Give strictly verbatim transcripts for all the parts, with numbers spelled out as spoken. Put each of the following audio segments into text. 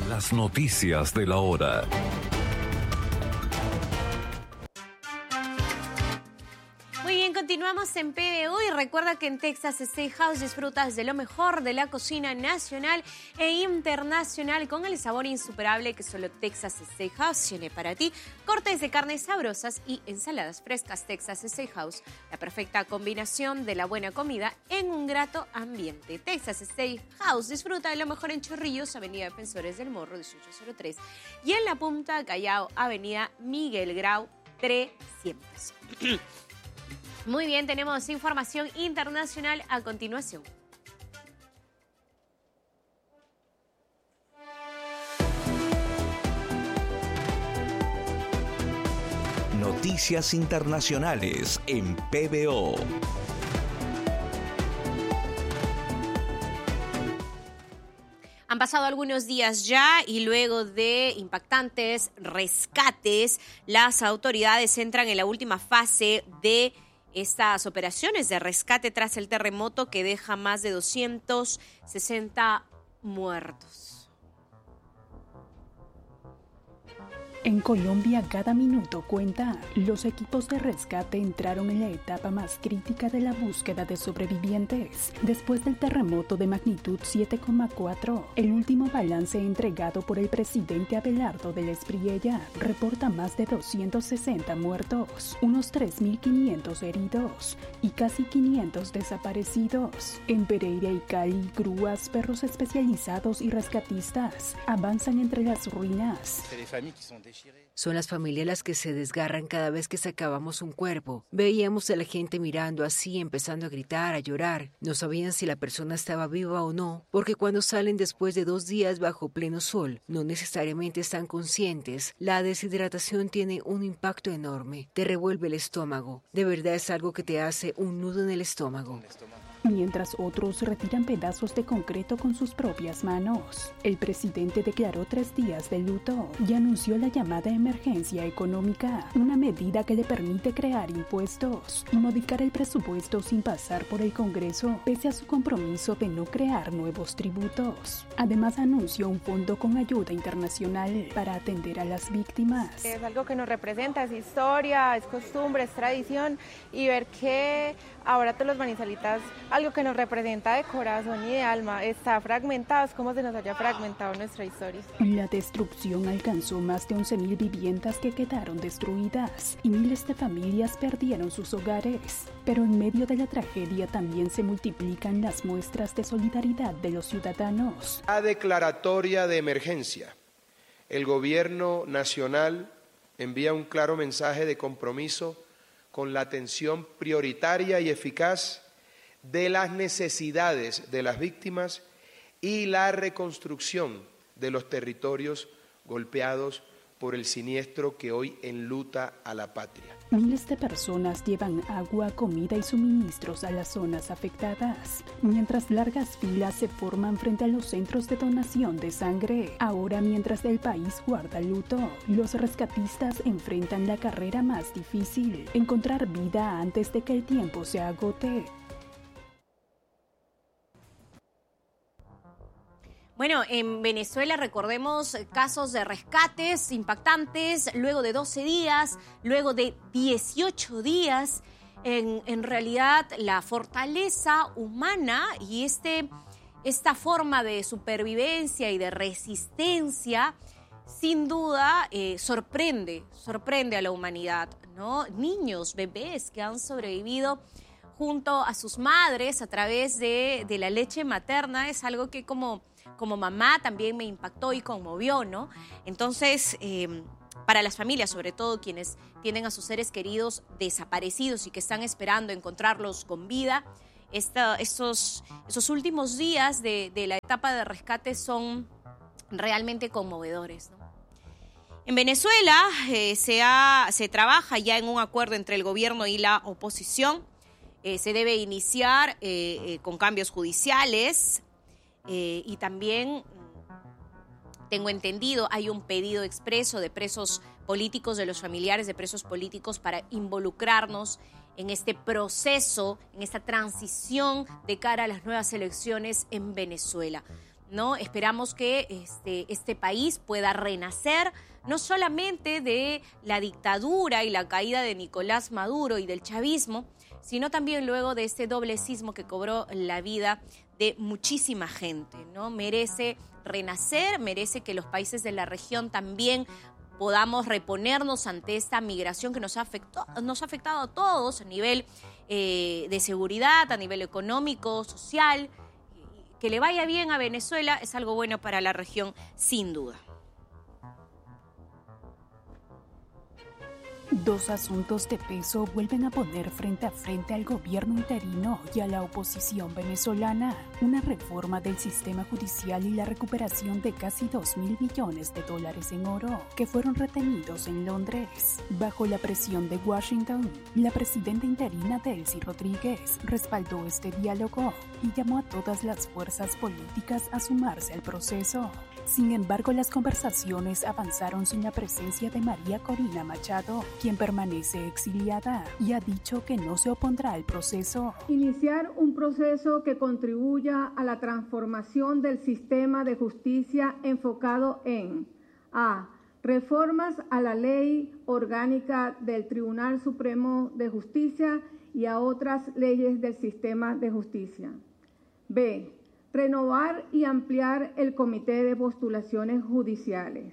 Las noticias de la hora. Muy bien, continuamos en P B O y recuerda que en Texas Steakhouse disfrutas de lo mejor de la cocina nacional e internacional con el sabor insuperable que solo Texas Steakhouse tiene para ti. Cortes de carnes sabrosas y ensaladas frescas. Texas Steakhouse, la perfecta combinación de la buena comida en un grato ambiente. Texas Steakhouse disfruta de lo mejor en Chorrillos, Avenida Defensores del Morro dieciocho cero tres y en La Punta, Callao, Avenida Miguel Grau trescientos. Muy bien, tenemos información internacional a continuación. Noticias internacionales en P B O. Han pasado algunos días ya y luego de impactantes rescates, las autoridades entran en la última fase de estas operaciones de rescate tras el terremoto que deja más de doscientos sesenta muertos. En Colombia, cada minuto cuenta. Los equipos de rescate entraron en la etapa más crítica de la búsqueda de sobrevivientes después del terremoto de magnitud siete coma cuatro. El último balance entregado por el presidente Abelardo del Espriella reporta más de doscientos sesenta muertos, unos tres mil quinientos heridos y casi quinientos desaparecidos. En Pereira y Cali, grúas, perros especializados y rescatistas avanzan entre las ruinas. Son las familias las que se desgarran cada vez que sacábamos un cuerpo. Veíamos a la gente mirando así, empezando a gritar, a llorar. No sabían si la persona estaba viva o no, porque cuando salen después de dos días bajo pleno sol, no necesariamente están conscientes. La deshidratación tiene un impacto enorme. Te revuelve el estómago. De verdad es algo que te hace un nudo en el estómago. Mientras otros retiran pedazos de concreto con sus propias manos. El presidente declaró tres días de luto y anunció la llamada emergencia económica, una medida que le permite crear impuestos y modificar el presupuesto sin pasar por el Congreso, pese a su compromiso de no crear nuevos tributos. Además, anunció un fondo con ayuda internacional para atender a las víctimas. Es algo que nos representa, es historia, es costumbre, es tradición, y ver que ahora todos los manizalitas, algo que nos representa de corazón y de alma, está fragmentado, es como se nos haya fragmentado nuestra historia. La destrucción alcanzó más de once mil viviendas que quedaron destruidas y miles de familias perdieron sus hogares. Pero en medio de la tragedia también se multiplican las muestras de solidaridad de los ciudadanos. La declaratoria de emergencia. El gobierno nacional envía un claro mensaje de compromiso con la atención prioritaria y eficaz de las necesidades de las víctimas y la reconstrucción de los territorios golpeados por el siniestro que hoy enluta a la patria. Miles de personas llevan agua, comida y suministros a las zonas afectadas, mientras largas filas se forman frente a los centros de donación de sangre. Ahora, mientras el país guarda luto, los rescatistas enfrentan la carrera más difícil: encontrar vida antes de que el tiempo se agote. Bueno, en Venezuela recordemos casos de rescates impactantes luego de doce días, luego de dieciocho días. En, en realidad, la fortaleza humana y este, esta forma de supervivencia y de resistencia, sin duda, eh, sorprende, sorprende a la humanidad, ¿no? Niños, bebés que han sobrevivido junto a sus madres a través de, de la leche materna es algo que como... como mamá también me impactó y conmovió, ¿no? Entonces, eh, para las familias, sobre todo quienes tienen a sus seres queridos desaparecidos y que están esperando encontrarlos con vida, esta, estos, esos últimos días de, de la etapa de rescate son realmente conmovedores, ¿no? En Venezuela eh, se, ha, se trabaja ya en un acuerdo entre el gobierno y la oposición. Eh, se debe iniciar eh, eh, con cambios judiciales. Eh, y también, tengo entendido, hay un pedido expreso de presos políticos, de los familiares de presos políticos, para involucrarnos en este proceso, en esta transición de cara a las nuevas elecciones en Venezuela. ¿no? Esperamos que este, este país pueda renacer, no solamente de la dictadura y la caída de Nicolás Maduro y del chavismo, sino también luego de este doble sismo que cobró la vida de muchísima gente, ¿no? Merece renacer, merece que los países de la región también podamos reponernos ante esta migración que nos ha afectado, nos ha afectado a todos a nivel eh, de seguridad, a nivel económico, social. Que le vaya bien a Venezuela es algo bueno para la región, sin duda. Dos asuntos de peso vuelven a poner frente a frente al gobierno interino y a la oposición venezolana. Una reforma del sistema judicial y la recuperación de casi dos mil millones de dólares en oro que fueron retenidos en Londres. Bajo la presión de Washington, la presidenta interina Delcy Rodríguez respaldó este diálogo y llamó a todas las fuerzas políticas a sumarse al proceso. Sin embargo, las conversaciones avanzaron sin la presencia de María Corina Machado, quien permanece exiliada y ha dicho que no se opondrá al proceso. Iniciar un proceso que contribuya a la transformación del sistema de justicia enfocado en a. Reformas a la ley orgánica del Tribunal Supremo de Justicia y a otras leyes del sistema de justicia. B. Renovar y ampliar el Comité de Postulaciones Judiciales.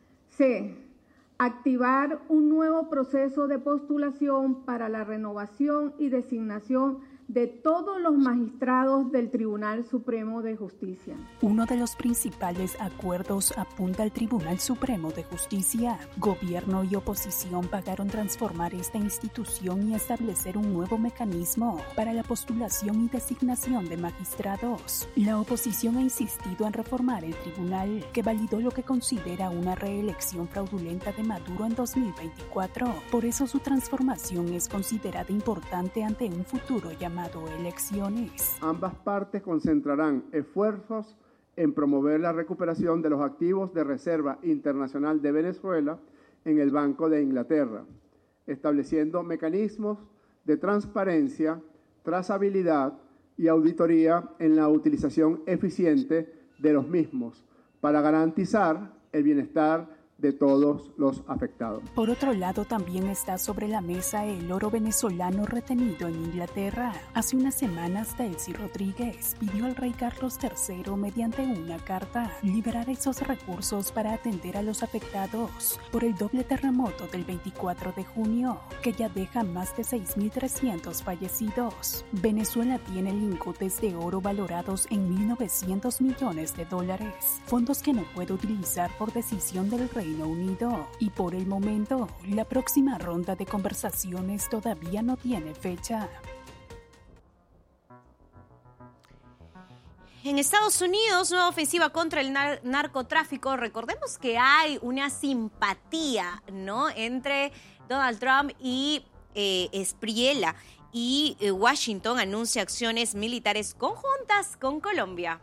C. Activar un nuevo proceso de postulación para la renovación y designación de todos los magistrados del Tribunal Supremo de Justicia. Uno de los principales acuerdos apunta al Tribunal Supremo de Justicia. Gobierno y oposición pagaron transformar esta institución y establecer un nuevo mecanismo para la postulación y designación de magistrados. La oposición ha insistido en reformar el tribunal, que validó lo que considera una reelección fraudulenta de Maduro en dos mil veinticuatro. Por eso su transformación es considerada importante ante un futuro llamado elecciones. Ambas partes concentrarán esfuerzos en promover la recuperación de los activos de reserva internacional de Venezuela en el Banco de Inglaterra, estableciendo mecanismos de transparencia, trazabilidad y auditoría en la utilización eficiente de los mismos para garantizar el bienestar de todos los afectados. Por otro lado, también está sobre la mesa el oro venezolano retenido en Inglaterra. Hace unas semanas, Delcy Rodríguez pidió al rey Carlos tercero, mediante una carta, liberar esos recursos para atender a los afectados por el doble terremoto del veinticuatro de junio, que ya deja más de seis mil trescientos fallecidos. Venezuela tiene lingotes de oro valorados en mil novecientos millones de dólares, fondos que no puede utilizar por decisión del rey Reino Unido, y por el momento la próxima ronda de conversaciones todavía no tiene fecha. En Estados Unidos, nueva ofensiva contra el nar- narcotráfico. Recordemos que hay una simpatía, ¿no?, entre Donald Trump y eh, Espriella, y eh, Washington anuncia acciones militares conjuntas con Colombia.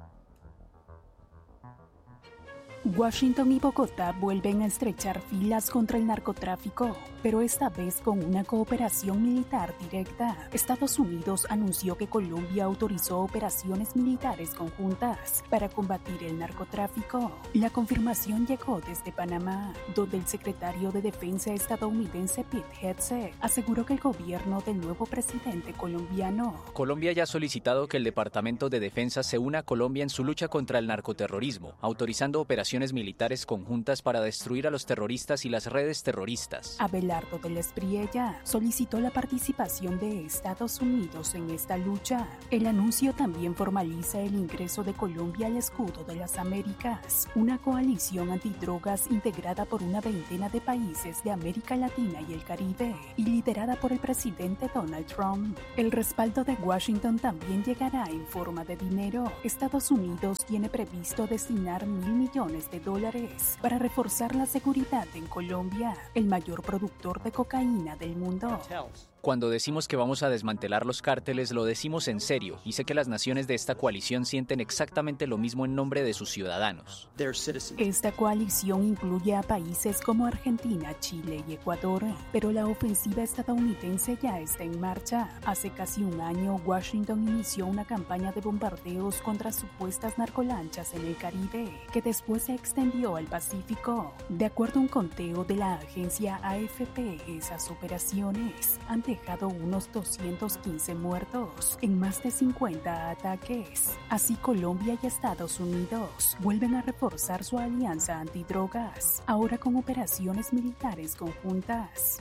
Washington y Bogotá vuelven a estrechar filas contra el narcotráfico, pero esta vez con una cooperación militar directa. Estados Unidos anunció que Colombia autorizó operaciones militares conjuntas para combatir el narcotráfico. La confirmación llegó desde Panamá, donde el secretario de Defensa estadounidense Pete Hegseth aseguró que el gobierno del nuevo presidente colombiano. Colombia ya ha solicitado que el Departamento de Defensa se una a Colombia en su lucha contra el narcoterrorismo, autorizando operaciones militares conjuntas para destruir a los terroristas y las redes terroristas. Abelardo de la Espriella solicitó la participación de Estados Unidos en esta lucha. El anuncio también formaliza el ingreso de Colombia al Escudo de las Américas, una coalición antidrogas integrada por una veintena de países de América Latina y el Caribe, y liderada por el presidente Donald Trump. El respaldo de Washington también llegará en forma de dinero. Estados Unidos tiene previsto destinar mil millones de dólares para reforzar la seguridad en Colombia, el mayor productor de cocaína del mundo. Cuando decimos que vamos a desmantelar los cárteles, lo decimos en serio, y sé que las naciones de esta coalición sienten exactamente lo mismo en nombre de sus ciudadanos. Esta coalición incluye a países como Argentina, Chile y Ecuador, pero la ofensiva estadounidense ya está en marcha. Hace casi un año, Washington inició una campaña de bombardeos contra supuestas narcolanchas en el Caribe, que después se extendió al Pacífico. De acuerdo a un conteo de la agencia A F P, esas operaciones han dejado unos doscientos quince muertos en más de cincuenta ataques. Así, Colombia y Estados Unidos vuelven a reforzar su alianza antidrogas, ahora con operaciones militares conjuntas.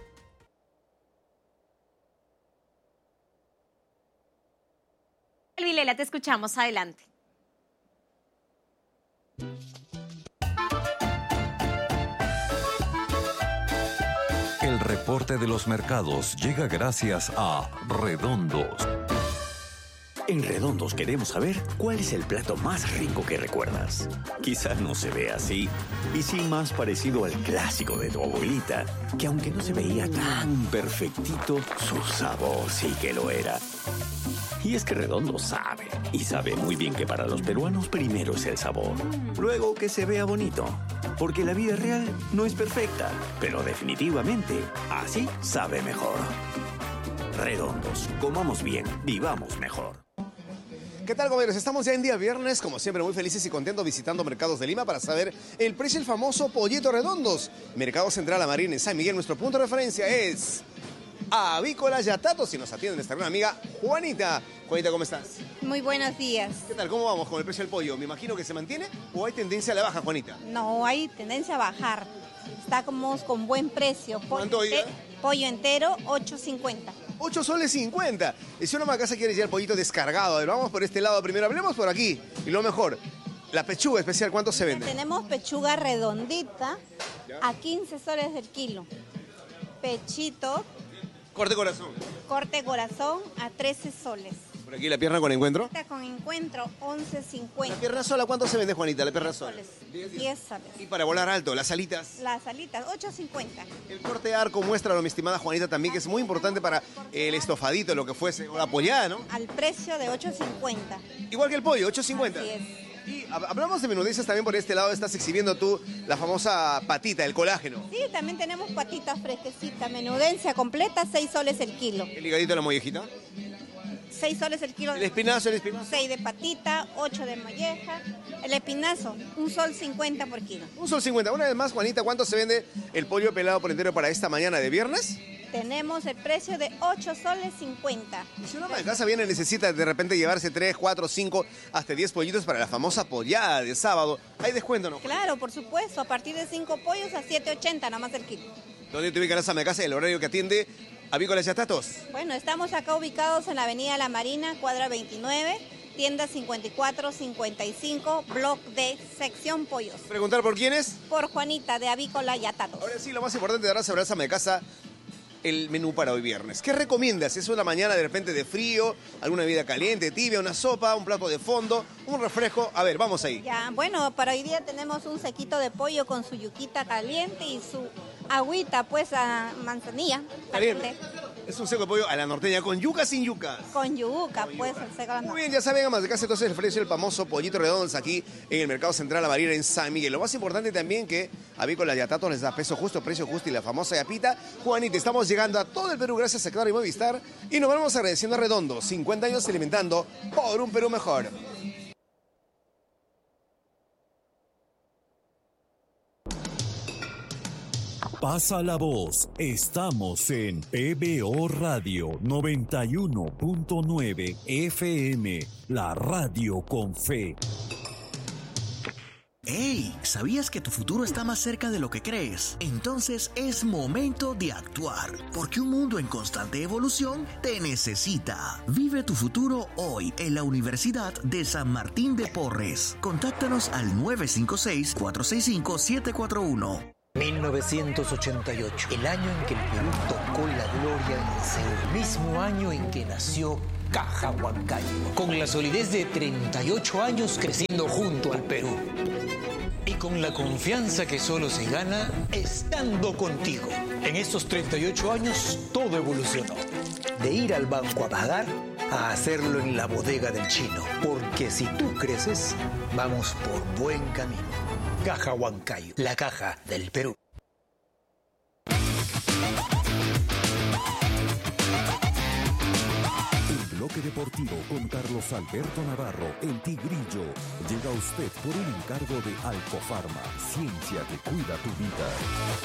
Vilela, te escuchamos. Adelante. El reporte de los mercados llega gracias a Redondos. En Redondos queremos saber cuál es el plato más rico que recuerdas. Quizás no se ve así, y sí más parecido al clásico de tu abuelita, que aunque no se veía tan perfectito, su sabor sí que lo era. Y es que Redondo sabe, y sabe muy bien que para los peruanos primero es el sabor, luego que se vea bonito, porque la vida real no es perfecta, pero definitivamente así sabe mejor. Redondos, comamos bien, vivamos mejor. ¿Qué tal, compañeros? Estamos ya en día viernes, como siempre muy felices y contentos visitando Mercados de Lima para saber el precio del famoso pollito Redondos. Mercado Central La Marina en San Miguel, nuestro punto de referencia es Avícola Yatatos y nos atiende nuestra gran amiga Juanita. Juanita, ¿cómo estás? Muy buenos días. ¿Qué tal? ¿Cómo vamos con el precio del pollo? Me imagino que se mantiene o hay tendencia a la baja, Juanita. No, hay tendencia a bajar. Estamos con buen precio. ¿Cuánto, oiga? Pollo entero, ocho cincuenta. ocho soles cincuenta. Y si una ama casa quiere ya el pollito descargado, a ver, vamos por este lado primero. Hablemos por aquí. Y lo mejor, la pechuga especial, ¿cuánto se vende? Tenemos pechuga redondita a quince soles el kilo. Pechito. Corte corazón. Corte corazón a trece soles. Por aquí la pierna con encuentro. Con encuentro, once cincuenta. ¿La pierna sola cuánto se vende, Juanita? La pierna sola. diez soles. Y para volar alto, las alitas. Las alitas, ocho cincuenta. El corte de arco muestra, mi estimada Juanita, también que es muy importante para el estofadito, lo que fuese, o la pollada, ¿no? Al precio de ocho cincuenta. Igual que el pollo, ocho cincuenta. Así es. Y hablamos de menudencias también por este lado, estás exhibiendo tú la famosa patita, el colágeno. Sí, también tenemos patitas fresquecitas, menudencia completa, seis soles el kilo. ¿El ligadito de la mollejita? seis soles el kilo. ¿El espinazo, el espinazo? seis de patita, ocho de molleja. El espinazo, un sol cincuenta por kilo. Un sol cincuenta. Una vez más, Juanita, ¿cuánto se vende el pollo pelado por entero para esta mañana de viernes? Tenemos el precio de ocho soles cincuenta. Y si una ama de casa viene necesita de repente llevarse tres, cuatro, cinco, hasta diez pollitos para la famosa pollada de sábado, ¿hay descuento, no? Claro, por supuesto. A partir de cinco pollos a siete ochenta, nada más el kilo. ¿Dónde te ubicas la ama de casa y el horario que atiende Avícola Yatatos? Bueno, estamos acá ubicados en la avenida La Marina, cuadra veintinueve, tienda cincuenta y cuatro cincuenta y cinco, block D, sección pollos. ¿Preguntar por quién es? Por Juanita, de Avícola Yatatos. Ahora sí, lo más importante de ahora saber esa ama de casa, el menú para hoy viernes. ¿Qué recomiendas? ¿Es una mañana de repente de frío, alguna bebida caliente, tibia, una sopa, un plato de fondo, un refresco? A ver, vamos ahí. Ya, bueno, para hoy día tenemos un sequito de pollo con su yuquita caliente y su agüita, pues, a manzanilla caliente. Es un seco de pollo a la norteña, con yuca, sin yuca. Con yuca, pues, el seco a la norteña. Muy bien, ya saben, amas de casa, entonces el precio del famoso pollito Redondos aquí en el Mercado Central La Marina en San Miguel. Lo más importante también que Avícola Yatatos les da peso justo, precio justo y la famosa yapita. Juanita, estamos llegando a todo el Perú gracias a Claro y Movistar y nos vamos agradeciendo a Redondos, cincuenta años alimentando por un Perú mejor. Pasa la voz, estamos en P B O Radio noventa y uno punto nueve F M, la radio con fe. ¡Hey! ¿Sabías que tu futuro está más cerca de lo que crees? Entonces es momento de actuar, porque un mundo en constante evolución te necesita. Vive tu futuro hoy en la Universidad de San Martín de Porres. Contáctanos al nueve cinco seis, cuatro seis cinco, siete cuatro uno. mil novecientos ochenta y ocho, el año en que el Perú tocó la gloria en Seúl, mismo año en que nació Caja Huancayo, con la solidez de treinta y ocho años creciendo junto al Perú. y con la confianza que solo se gana estando contigo. En estos treinta y ocho años todo evolucionó. De ir al banco a pagar a hacerlo en la bodega del chino. Porque si tú creces, vamos por buen camino. Caja Huancayo, la caja del Perú. Bloque Deportivo con Carlos Alberto Navarro, el Tigrillo, llega a usted por un encargo de Alcofarma, ciencia que cuida tu vida.